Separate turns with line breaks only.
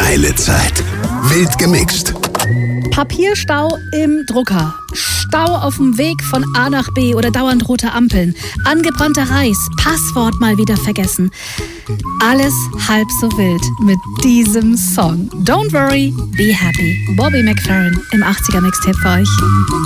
Geile Zeit. Wild gemixt.
Papierstau im Drucker, Stau auf dem Weg von A nach B oder dauernd rote Ampeln, angebrannter Reis, Passwort mal wieder vergessen. Alles halb so wild mit diesem Song. Don't worry, be happy. Bobby McFerrin im 80er Mixtape für euch.